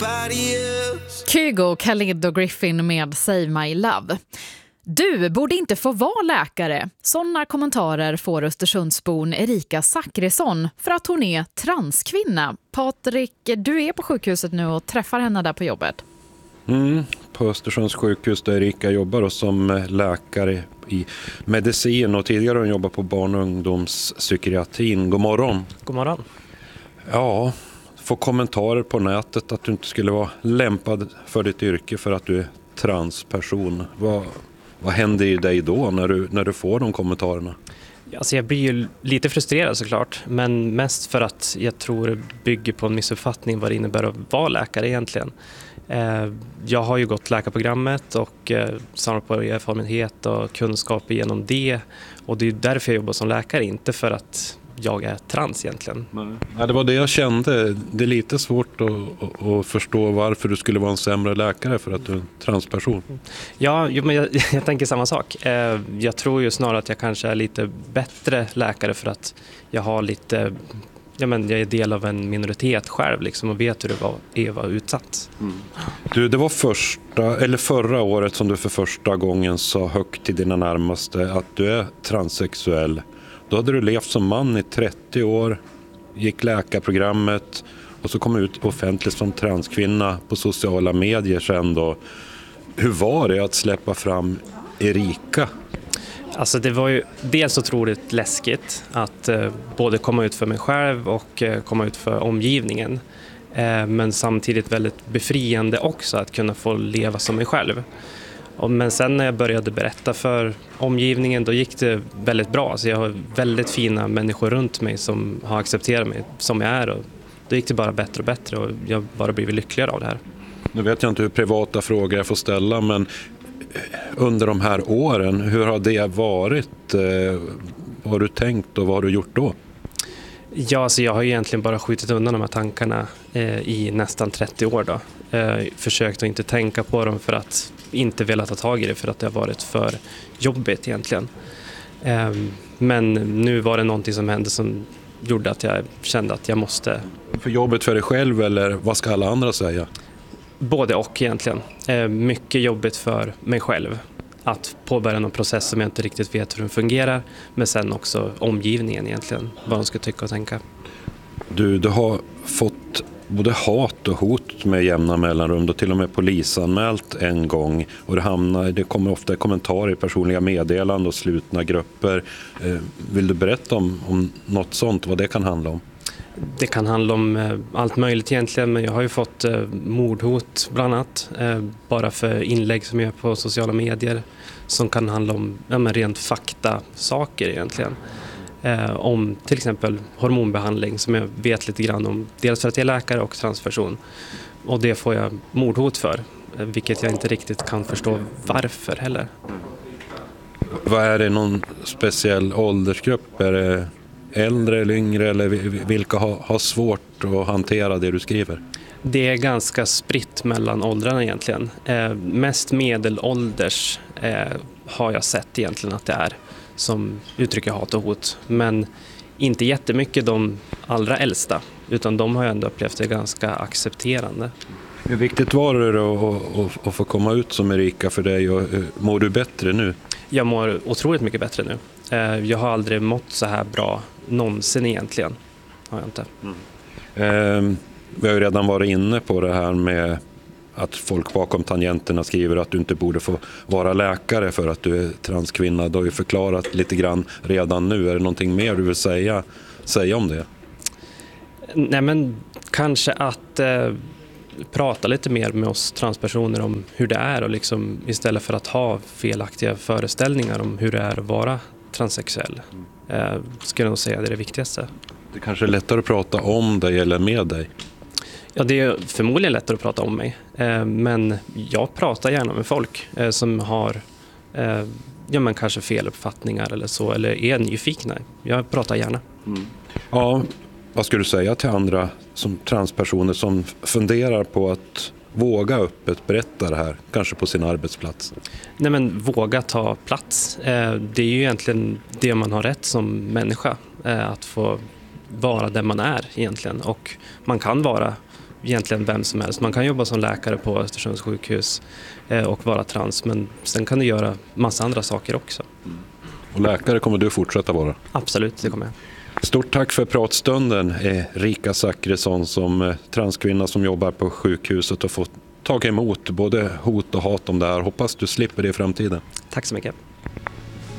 Kygo, Khalid och Griffin med Save My Love. Du borde inte få vara läkare. Sådana kommentarer får Östersundsbon Erika Zachrisson för att hon är transkvinna. Patrik, du är på sjukhuset nu och träffar henne där på jobbet. På Östersunds sjukhus där Erika jobbar och som läkare i medicin och tidigare hon jobbar på barn- och ungdomspsykiatrin. God morgon. God morgon. Ja, få kommentarer på nätet att du inte skulle vara lämpad för ditt yrke för att du är transperson. Vad händer i dig då när du får de kommentarerna? Alltså jag blir ju lite frustrerad såklart, men mest för att jag tror det bygger på en missuppfattning vad det innebär att vara läkare egentligen. Jag har ju gått läkarprogrammet och samlat på erfarenhet och kunskap genom det, och det är därför jag jobbar som läkare, inte för att jag är trans egentligen. Ja, det var det jag kände. Det är lite svårt att förstå varför du skulle vara en sämre läkare för att du är en transperson. Ja, men jag tänker samma sak. Jag tror ju snarare att jag kanske är lite bättre läkare för att jag har lite... jag är del av en minoritet själv liksom, och vet hur det var utsatt. Du, det var förra året som du för första gången sa högt till dina närmaste att du är transsexuell. Då hade du levt som man i 30 år, gick läkarprogrammet och så kom ut offentligt som transkvinna på sociala medier sen då. Hur var det att släppa fram Erika? Alltså det var ju dels otroligt läskigt att både komma ut för mig själv och komma ut för omgivningen. Men samtidigt väldigt befriande också att kunna få leva som mig själv. Men sen när jag började berätta för omgivningen, då gick det väldigt bra. Så jag har väldigt fina människor runt mig som har accepterat mig som jag är. Och då gick det bara bättre och bättre och jag bara blivit lyckligare av det här. Nu vet jag inte hur privata frågor jag får ställa, men under de här åren, hur har det varit? Vad har du tänkt och vad har du gjort då? Ja, så jag har egentligen bara skjutit undan de här tankarna i nästan 30 år då. Försökt att inte tänka på dem för att inte vilja ta tag i det för att det har varit för jobbigt egentligen. Men nu var det någonting som hände som gjorde att jag kände att jag måste... För jobbet för dig själv eller vad ska alla andra säga? Både och egentligen. Mycket jobbigt för mig själv att påbörja någon process som jag inte riktigt vet hur den fungerar, men sen också omgivningen egentligen, vad de ska tycka och tänka. Du har fått både hat och hot med jämna mellanrum, då till och med polisanmält en gång, och det kommer ofta kommentarer i personliga meddelanden och slutna grupper. Vill du berätta om något sånt, vad det kan handla om? Det kan handla om allt möjligt egentligen, men jag har ju fått mordhot bland annat, bara för inlägg som jag gör på sociala medier som kan handla om rent fakta-saker egentligen. Om till exempel hormonbehandling som jag vet lite grann om, dels för att jag är läkare och transperson. Och det får jag mordhot för, vilket jag inte riktigt kan förstå varför heller. Vad är det, någon speciell åldersgrupp? Är det äldre eller yngre, eller vilka har svårt att hantera det du skriver? Det är ganska spritt mellan åldrarna egentligen. Mest medelålders har jag sett egentligen att det är som uttrycker hat och hot. Men inte jättemycket de allra äldsta, utan de har jag ändå upplevt det ganska accepterande. Hur viktigt var det då att få komma ut som Erika för dig, och mår du bättre nu? Jag mår otroligt mycket bättre nu. Jag har aldrig mått så här bra någonsin egentligen. Har jag inte. Vi har ju redan varit inne på det här med att folk bakom tangenterna skriver att du inte borde få vara läkare för att du är transkvinna. Du har ju förklarat lite grann redan nu. Är det någonting mer du vill säga om det? Nej, men kanske att prata lite mer med oss transpersoner om hur det är, och liksom, istället för att ha felaktiga föreställningar om hur det är att vara transsexuell. Skulle jag nog säga det viktigaste. Det kanske är lättare att prata om dig eller med dig? Ja, det är förmodligen lättare att prata om mig. Men jag pratar gärna med folk som har kanske feluppfattningar eller så, eller är nyfikna. Jag pratar gärna. Ja, vad skulle du säga till andra som transpersoner som funderar på att våga öppet berätta det här, kanske på sin arbetsplats? Nej, men våga ta plats. Det är ju egentligen det man har rätt som människa, att få vara där man är egentligen. Och man kan vara egentligen vem som helst. Man kan jobba som läkare på Östersunds sjukhus och vara trans, men sen kan du göra massa andra saker också. Och läkare kommer du fortsätta vara? Absolut, det kommer jag. Stort tack för pratstunden, Erika Zachrisson, som transkvinna som jobbar på sjukhuset och fått ta emot både hot och hat om det här. Hoppas du slipper det i framtiden. Tack så mycket.